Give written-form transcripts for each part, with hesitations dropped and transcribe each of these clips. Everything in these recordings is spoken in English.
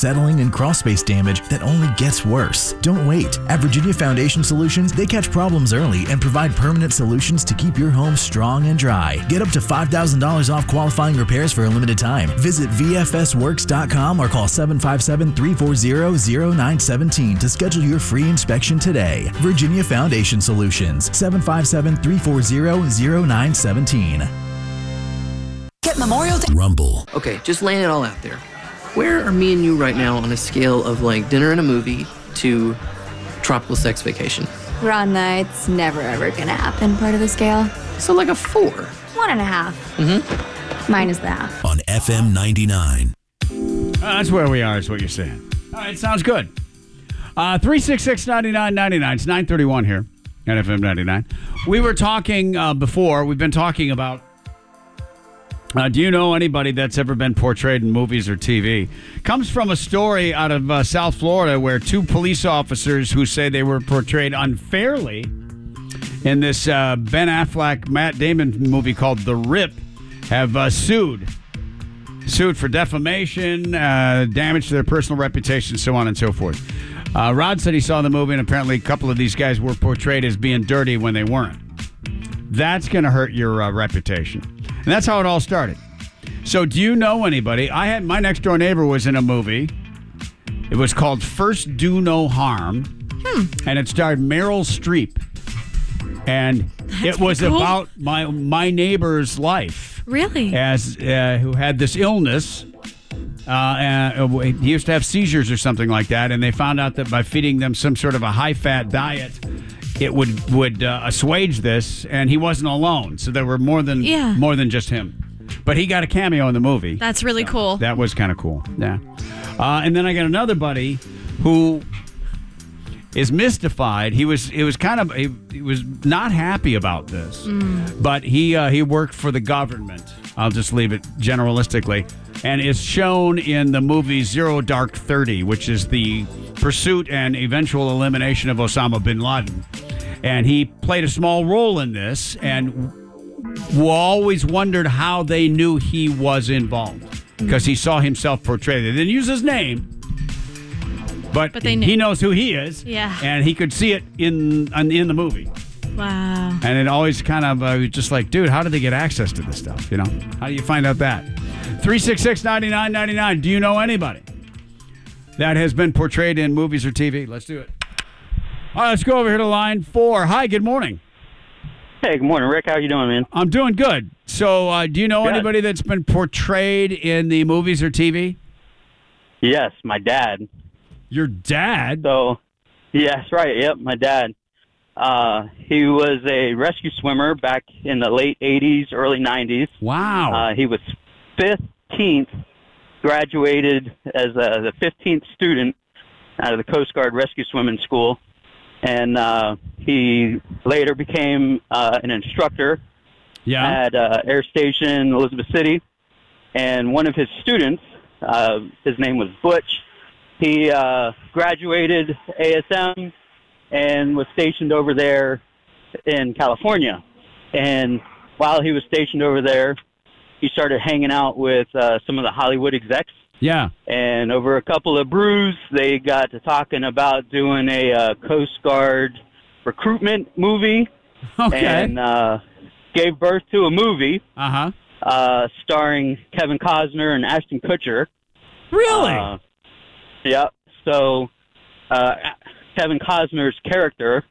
settling, and crawl space damage that only gets worse. Don't wait. At Virginia Foundation Solutions, they catch problems early and provide permanent solutions to keep your home strong and dry. Get up to $5,000 off qualifying repairs for a limited time. Visit VFSWorks.com or call 757-340-0917 to schedule your free inspection today. Virginia Foundation Solutions, 757-340-0917. Get Memorial Day. Rumble. Okay, just laying it all out there. Where are me and you right now on a scale of like dinner and a movie to tropical sex vacation? We're on the it's never ever gonna happen part of the scale. So like a 4. 1.5. Mine is the half. On FM 99. That's where we are, is what you're saying. All right, sounds good. 366-9999. It's 9:31 here at FM 99. We were talking before. We've been talking about do you know anybody that's ever been portrayed in movies or TV? Comes from a story out of South Florida where 2 police officers who say they were portrayed unfairly in this Ben Affleck, Matt Damon movie called The Rip have sued for defamation, damage to their personal reputation, so on and so forth. Rod said he saw the movie, and apparently a couple of these guys were portrayed as being dirty when they weren't. That's going to hurt your reputation. And that's how it all started. So do you know anybody? My next door neighbor was in a movie. It was called First Do No Harm. And it starred Meryl Streep. And it was cool. about my neighbor's life. Really? As who had this illness. He used to have seizures or something like that. And they found out that by feeding them some sort of a high-fat diet, it would assuage this, and he wasn't alone. So there were more than just him. But he got a cameo in the movie. That's really cool. That was kind of cool. Yeah. And then I got another buddy who is mystified. He was not happy about this, but he worked for the government. I'll just leave it generalistically, and is shown in the movie Zero Dark 30, which is the pursuit and eventual elimination of Osama bin Laden. And he played a small role in this, and always wondered how they knew he was involved, because he saw himself portrayed. They didn't use his name, but he knows who he is. Yeah. And he could see it in the movie. Wow. And it always kind of just like, dude, how did they get access to this stuff? You know, how do you find out that? 366-9999. Do you know anybody that has been portrayed in movies or TV? Let's do it. All right, let's go over here to line 4. Hi, good morning. Hey, good morning, Rick. How you doing, man? I'm doing good. So, do you know Good. anybody that's been portrayed in the movies or TV? Yes, my dad. Your dad? So, yes, right. Yep, my dad. He was a rescue swimmer back in the late 80s, early 90s. Wow. He was 15th, graduated as the 15th student out of the Coast Guard Rescue Swimming School. And he later became an instructor at Air Station Elizabeth City. And one of his students, his name was Butch, he graduated ASM and was stationed over there in California. And while he was stationed over there, he started hanging out with some of the Hollywood execs. Yeah. And over a couple of brews, they got to talking about doing a Coast Guard recruitment movie. Okay. And gave birth to a movie starring Kevin Costner and Ashton Kutcher. Really? Yeah. So Kevin Costner's character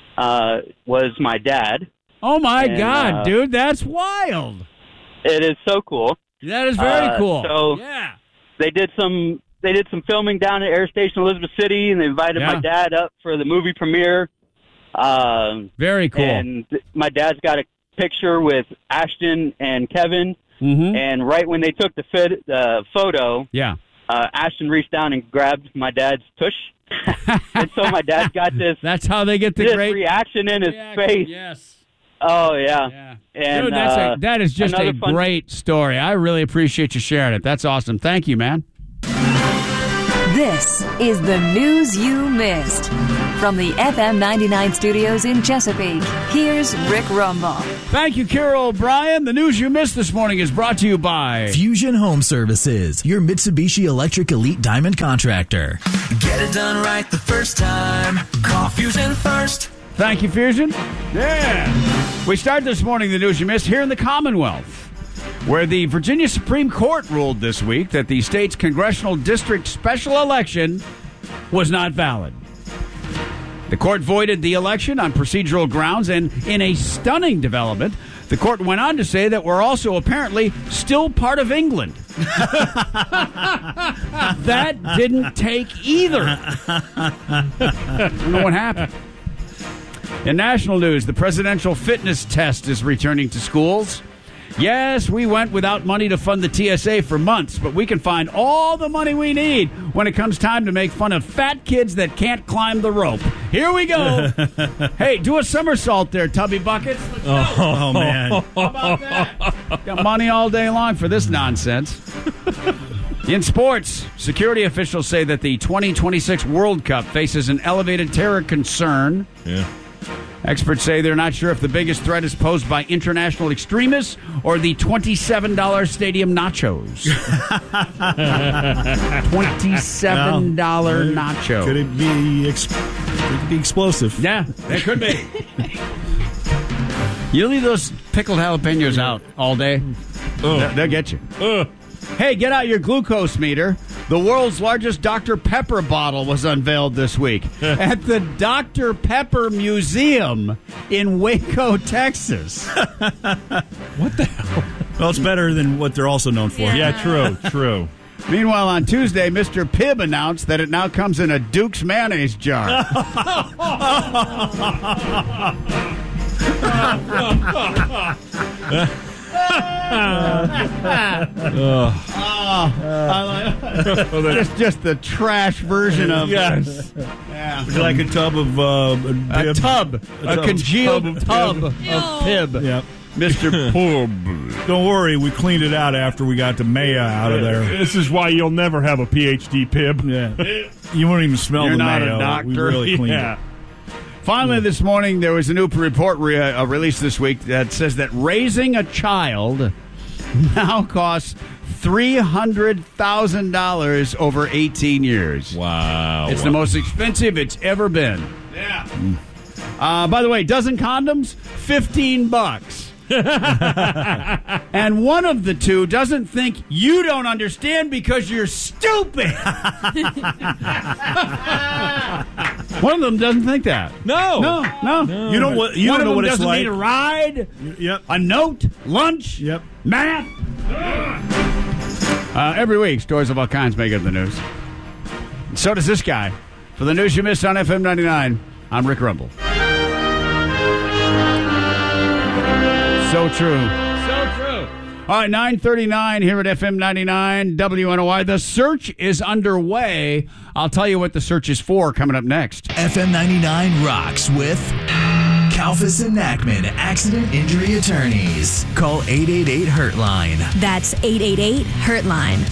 was my dad. Oh, my God, dude. That's wild. It is so cool. That is very cool. So yeah. They did some filming down at Air Station Elizabeth City, and they invited my dad up for the movie premiere. Very cool. And my dad's got a picture with Ashton and Kevin. Mm-hmm. And right when they took the photo, Ashton reached down and grabbed my dad's tush. And so my dad got this. That's how they get the this great reaction in his face. Yes. Oh yeah. And dude, that is just a great story. I really appreciate you sharing it. That's awesome. Thank you, man. This is the news you missed. From the FM 99 studios in Chesapeake, here's Rick Rumble. Thank you, Carol O'Brien. The news you missed this morning is brought to you by Fusion Home Services, your Mitsubishi Electric Elite Diamond contractor. Get it done right the first time. Call Fusion first. Thank you, Fusion. Yeah. We start this morning, the news you missed, here in the Commonwealth, where the Virginia Supreme Court ruled this week that the state's congressional district special election was not valid. The court voided the election on procedural grounds, and in a stunning development, the court went on to say that we're also apparently still part of England. That didn't take either. I don't know what happened. In national news, the presidential fitness test is returning to schools. Yes, we went without money to fund the TSA for months, but we can find all the money we need when it comes time to make fun of fat kids that can't climb the rope. Here we go. Hey, do a somersault there, Tubby Buckets. Let's go. Oh, man. How about that? Got money all day long for this nonsense. In sports, security officials say that the 2026 World Cup faces an elevated terror concern. Yeah. Experts say they're not sure if the biggest threat is posed by international extremists or the $27 stadium nachos. $27 nacho. Could it be explosive? Yeah, it could be. You leave those pickled jalapenos out all day, they'll get you. Hey, get out your glucose meter. The world's largest Dr. Pepper bottle was unveiled this week at the Dr. Pepper Museum in Waco, Texas. What the hell? Well, it's better than what they're also known for. Yeah, true. Meanwhile, on Tuesday, Mr. Pibb announced that it now comes in a Duke's mayonnaise jar. Just the trash version of yes. Yeah. Would you like a tub of a congealed tub of Pibb. Yep. Mr. Pibb. Don't worry, we cleaned it out after we got the mayo out of there. This is why you'll never have a PhD, Pibb. Yeah. You won't even smell You're the not mayo. a doctor. We really cleaned Yeah. it. Finally, this morning, there was a new report released this week that says that raising a child now costs $300,000 over 18 years. Wow. It's the most expensive it's ever been. Yeah. By the way, dozen condoms, $15. And one of the two doesn't think you don't understand because you're stupid. One of them doesn't think that. No. You don't what you One don't of know what them it's doesn't like. need a ride, Yep. a note, lunch, Yep. math. Every week, stories of all kinds make it in the news. And so does this guy. For the news you missed on FM 99, I'm Rick Rumble. So true. So true. All right, 9:39 here at FM 99 WNOI. The search is underway. I'll tell you what the search is for coming up next. FM 99 rocks with Kalfas and Nackman Accident Injury Attorneys. Call 888-HURT-LINE. That's 888-HURT-LINE.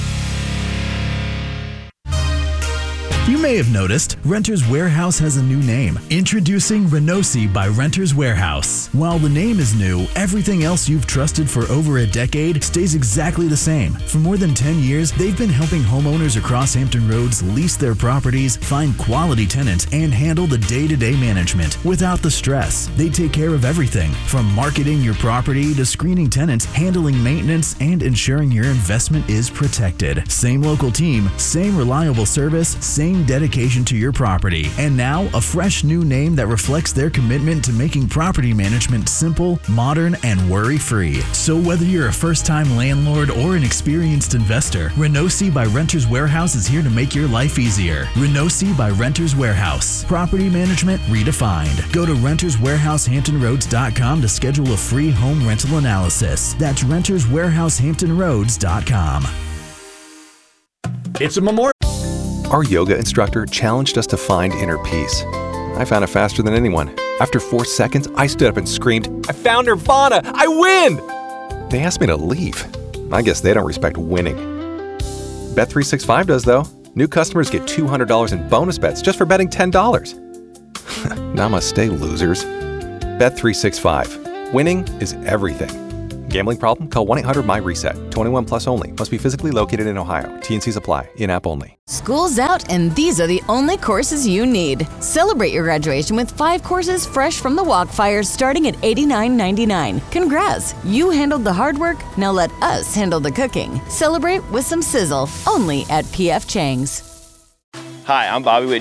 You may have noticed Renter's Warehouse has a new name. Introducing Renosi by Renter's Warehouse. While the name is new, everything else you've trusted for over a decade stays exactly the same. For more than 10 years, they've been helping homeowners across Hampton Roads lease their properties, find quality tenants, and handle the day-to-day management without the stress. They take care of everything from marketing your property to screening tenants, handling maintenance, and ensuring your investment is protected. Same local team, same reliable service, same dedication to your property. And now, a fresh new name that reflects their commitment to making property management simple, modern, and worry-free. So whether you're a first-time landlord or an experienced investor, Renosi by Renter's Warehouse is here to make your life easier. Renosi by Renter's Warehouse. Property management redefined. Go to renterswarehousehamptonroads.com to schedule a free home rental analysis. That's renterswarehousehamptonroads.com. It's a memorial. Our yoga instructor challenged us to find inner peace. I found it faster than anyone. After 4 seconds, I stood up and screamed, "I found Nirvana! I win!" They asked me to leave. I guess they don't respect winning. Bet365 does, though. New customers get $200 in bonus bets just for betting $10. Namaste, losers. Bet365. Winning is everything. Gambling problem? Call 1-800-MY-RESET. 21 plus only. Must be physically located in Ohio. T&Cs apply. In-app only. School's out and these are the only courses you need. Celebrate your graduation with 5 courses fresh from the Walkfire starting at $89.99. Congrats! You handled the hard work, now let us handle the cooking. Celebrate with some sizzle, only at P.F. Chang's. Hi, I'm Bobby Witt